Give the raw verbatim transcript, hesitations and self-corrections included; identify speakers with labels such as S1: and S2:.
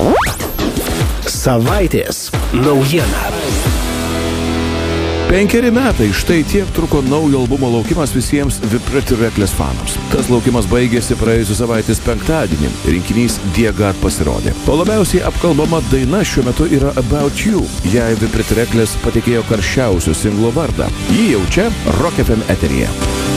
S1: Savaitės naujiena.
S2: Penkeri metai, štai tiek truko naujo albumo laukimas visiems The Pretty Reckless fanams. Tas laukimas baigėsi praėjusios savaitės penktadienį. Rinkinys Dear God pasirodė. O labiausiai apkalbama daina šiuo metu yra About You. Jai The Pretty Reckless patikėjo karščiausių singlo vardą. Jį jau čia Rock F M eteryje.